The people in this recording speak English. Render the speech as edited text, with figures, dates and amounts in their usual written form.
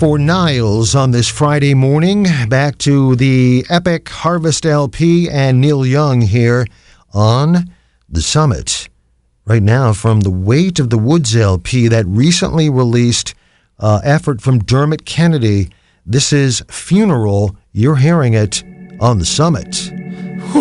for Niles on this Friday morning. Back to the Epic Harvest LP and Neil Young here on The Summit. Right now from the Weight of the Woods LP, that recently released effort from Dermot Kennedy. This is Funeral. You're hearing it on The Summit.